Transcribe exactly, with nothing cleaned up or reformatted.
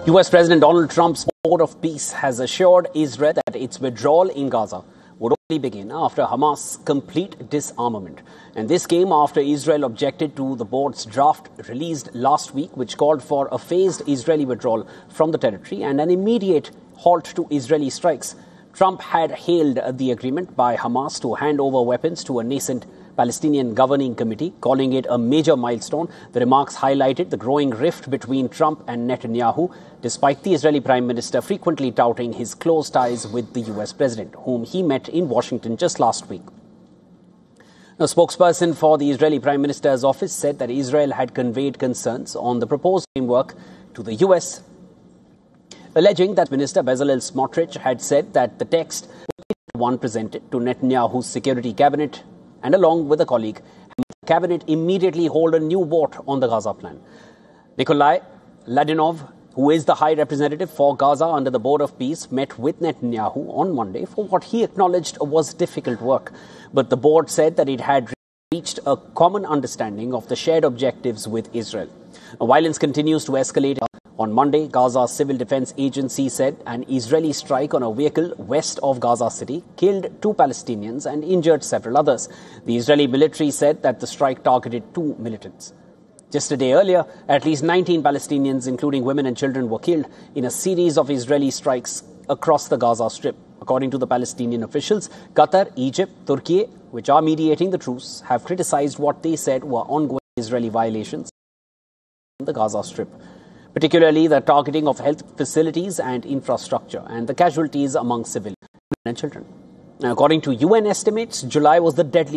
U S President Donald Trump's Board of Peace has assured Israel that its withdrawal in Gaza would only begin after Hamas' complete disarmament. And this came after Israel objected to the board's draft released last week, which called for a phased Israeli withdrawal from the territory and an immediate halt to Israeli strikes. Trump had hailed the agreement by Hamas to hand over weapons to a nascent Palestinian Governing Committee, calling it a major milestone. The remarks highlighted the growing rift between Trump and Netanyahu, despite the Israeli Prime Minister frequently touting his close ties with the U S President, whom he met in Washington just last week. A spokesperson for the Israeli Prime Minister's office said that Israel had conveyed concerns on the proposed framework to the U S, alleging that Minister Bezalel Smotrich had said that the text was one presented to Netanyahu's security cabinet, and along with a colleague, the cabinet immediately hold a new vote on the Gaza plan. Nikolai Ladinov, who is the High Representative for Gaza under the Board of Peace, met with Netanyahu on Monday for what he acknowledged was difficult work. But the board said that it had reached a common understanding of the shared objectives with Israel. Violence continues to escalate. On Monday, Gaza's Civil Defense Agency said an Israeli strike on a vehicle west of Gaza City killed two Palestinians and injured several others. The Israeli military said that the strike targeted two militants. Just a day earlier, at least nineteen Palestinians, including women and children, were killed in a series of Israeli strikes across the Gaza Strip. According to the Palestinian officials, Qatar, Egypt, Turkey, which are mediating the truce, have criticized what they said were ongoing Israeli violations in the Gaza Strip, particularly the targeting of health facilities and infrastructure and the casualties among civilians and children. Now, according to U N estimates, July was the deadliest